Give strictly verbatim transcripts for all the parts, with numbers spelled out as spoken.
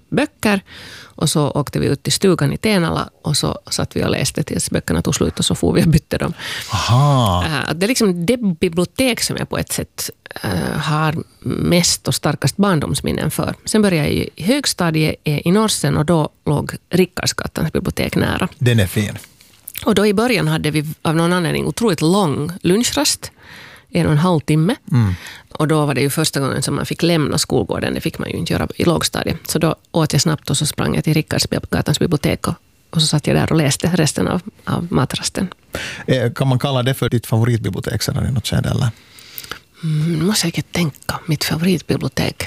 böcker och så åkte vi ut till stugan i Tenala och så satt vi och läste tills böckerna tog slut och så får vi och bytte dem. Aha. Uh, det är liksom det bibliotek som jag på ett sätt uh, har mest och starkast barndomsminnen för. Sen började jag i högstadiet i Norsen och då låg Rickardsgattans bibliotek nära. Den är fin. Och då i början hade vi av någon anledning otroligt lång lunchrast, en och en halv timme. Mm. Och då var det ju första gången som man fick lämna skolgården. Det fick man ju inte göra i lågstadiet. Så då åt jag snabbt och så sprang jag till Rickardsgatans bibliotek och, och så satt jag där och läste resten av, av matrasten. Eh, kan man kalla det för ditt favoritbibliotek sedan i något skede eller? Mm, måste jag säkert tänka. Mitt favoritbibliotek.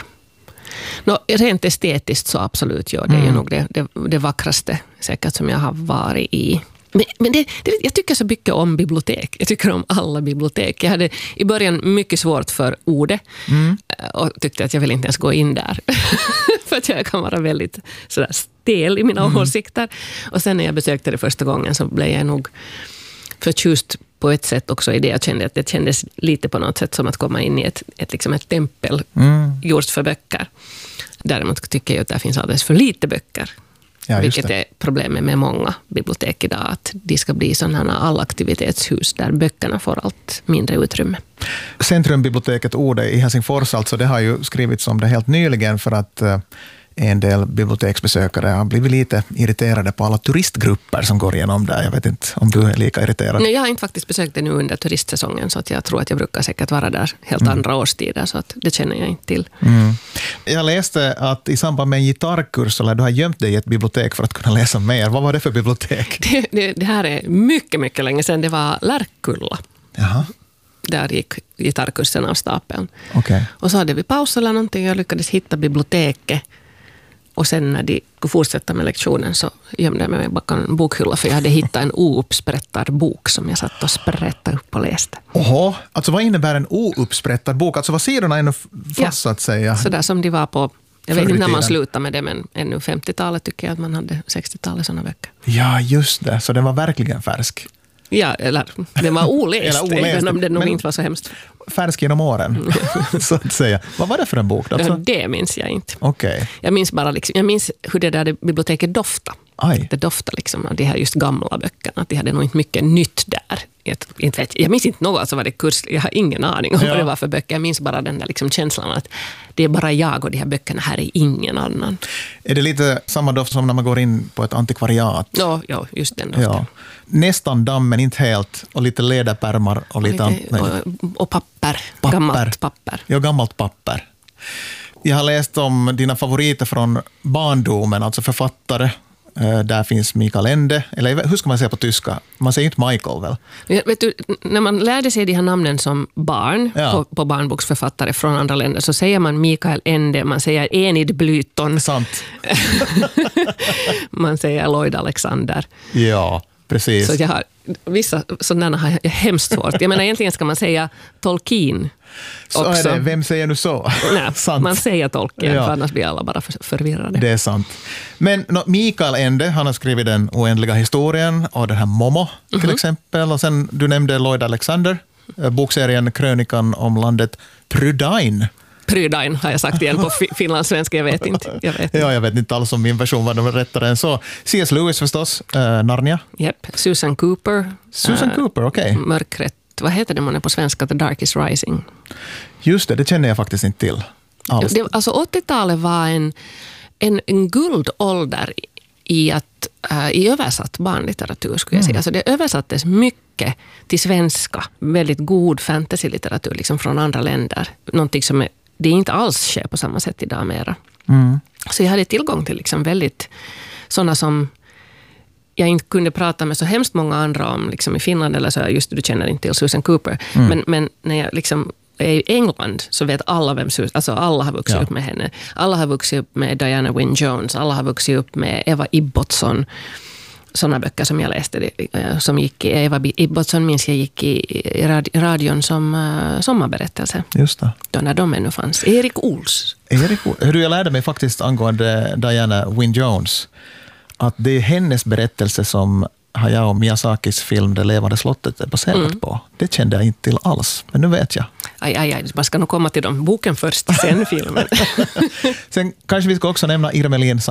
No, rent estetiskt så absolut, ja. Det är mm. ju nog det, det, det vackraste säkert som jag har varit i. Men, men det, det, jag tycker så mycket om bibliotek. Jag tycker om alla bibliotek. Jag hade i början mycket svårt för ordet mm. och tyckte att jag vill inte ens gå in där. För att jag kan vara väldigt sådär stel i mina mm. åsikter. Och sen när jag besökte det första gången så blev jag nog förtjust på ett sätt också i det. Jag kände att det kändes lite på något sätt som att komma in i ett, ett, liksom ett tempel mm. gjort för böcker. Däremot tycker jag att det finns alldeles för lite böcker. Ja, vilket är problemet med många bibliotek idag, att de ska bli sådana allaktivitetshus där böckerna får allt mindre utrymme. Centrumbiblioteket Ode i Helsingfors, alltså det har ju skrivits om det helt nyligen för att en del biblioteksbesökare har blivit lite irriterade på alla turistgrupper som går igenom där. Jag vet inte om du är lika irriterad. Nej, jag har inte faktiskt besökt det nu under turistsäsongen så att jag tror att jag brukar säkert vara där helt mm. andra årstider så att det känner jag inte till. Mm. Jag läste att i samband med en gitarrkurs eller du har gömt dig i ett bibliotek för att kunna läsa mer. Vad var det för bibliotek? Det, det, det här är mycket, mycket länge sedan. Det var Lärkulla. Jaha. Där gick gitarrkursen av stapeln. Okay. Och så hade vi paus eller någonting. Jag lyckades hitta biblioteket. Och sen när de fortsatte med lektionen så gömde jag mig bakom en bokhylla för jag hade hittat en ouppsprättad bok som jag satt och sprättade upp och läste. Oho, alltså vad innebär en ouppsprättad bok? Alltså vad sidorna ännu fast ja, så att säga? Sådär som de var på, jag vet inte när man slutade med det, men ännu femtiotalet tycker jag att man hade sextiotalet sådana böcker. Ja, just det. Så den var verkligen färsk. Ja, eller den var oläst, eller oläst även om den nog inte var så hemskt. Färsk genom åren, så att säga. Vad var det för en bok? Alltså? Det minns jag inte. Okay. Jag minns bara liksom, jag minns hur det där biblioteket doftade. Aj. Det doftade liksom av de här just gamla böckerna. Att de hade nog inte mycket nytt där. Jag, inte vet, jag minns inte något, alltså var det kurs. Jag har ingen aning om ja. vad det var för böcker. Jag minns bara den där liksom känslan att det är bara jag och de här böckerna, här är ingen annan. Är det lite samma doft som när man går in på ett antikvariat? Ja, ja just den doften. Ja. Nästan damm, men inte helt. Och lite läderpärmar och lite... Och, lite, och, och papper. papper. Gammalt papper. Ja, gammalt papper. Jag har läst om dina favoriter från barndomen, alltså författare. Där finns Mikael Ende, eller hur ska man säga på tyska? Man säger inte Michael väl? Vet du, när man lärde sig de här namnen som barn ja. på, på barnboksförfattare från andra länder så säger man Mikael Ende, man säger Enid Blyton. Sant. Man säger Lloyd Alexander. Ja, precis. Så jag har, vissa sådana har jag hemskt svårt. Jag menar egentligen ska man säga Tolkien. Så också. är det. Vem säger nu så? Nej, man säger Tolkien, ja. för annars blir alla bara förvirrade. Det är sant. Men no, Mikael Ende, han har skrivit Den oändliga historien och den här Momo till mm-hmm. exempel. Och sen, du nämnde Lloyd Alexander, bokserien Krönikan om landet Prydain. Prydain har jag sagt igen på finlandssvenska, jag vet inte. Jag vet inte. Ja, jag vet inte alls om min version var det rättare än så. C S Lewis förstås, äh, Narnia. Japp, Susan Cooper. Susan äh, Cooper, okej. Okay. Mörkret. Vad heter det man är på svenska? The Dark is Rising. Just det, det känner jag faktiskt inte till. Alls. Det, alltså åttiotalet var en, en, en guldålder i, att, äh, i översatt barnlitteratur skulle jag säga. Mm. Alltså det översattes mycket till svenska. Väldigt god fantasylitteratur liksom från andra länder. Någonting som är, det är inte alls sker på samma sätt idag mera. Mm. Så jag hade tillgång till liksom väldigt sådana som jag inte kunde prata med så hemskt många andra om liksom i Finland eller så, just du känner inte till Susan Cooper. Mm. Men, men när jag liksom är i England så vet alla vem Susan, alltså alla har vuxit ja. upp med henne. Alla har vuxit upp med Diana Wynne Jones, alla har vuxit upp med Eva Ibbotson. Sådana böcker som jag läste som gick i Eva Ibbotson minns jag gick i radion som uh, sommarberättelse. Just det. Då när de ännu fanns. Erik Ols. Erik Ols. Hur jag lärde mig faktiskt angående Diana Wynne Jones att det är hennes berättelse som Hayao Miyazakis film Det levande slottet är baserat mm. på. Det kände jag inte till alls, men nu vet jag. Aj, aj, aj. Man ska nog komma till dem. Boken först, sen filmen. Sen kanske vi ska också nämna Irmelin